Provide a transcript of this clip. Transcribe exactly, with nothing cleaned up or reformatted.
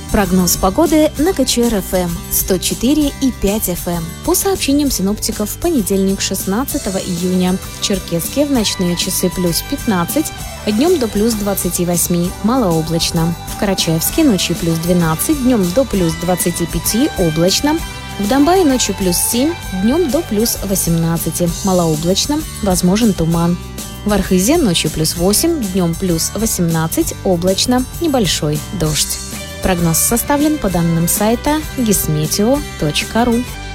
Прогноз погоды на КЧР-ФМ сто четыре и пять эф эм. По сообщениям синоптиков, в понедельник, шестнадцатого июня, в Черкесске в ночные часы плюс пятнадцать, днем до плюс двадцать восемь, малооблачно. В Карачаевске ночью плюс двенадцать, днем до плюс двадцать пять, облачно. В Домбае ночью плюс семь, днем до плюс восемнадцать, малооблачно, возможен туман. В Архизе ночью плюс восемь, днем плюс восемнадцать, облачно, небольшой дождь. Прогноз составлен по данным сайта гисметео точка ру.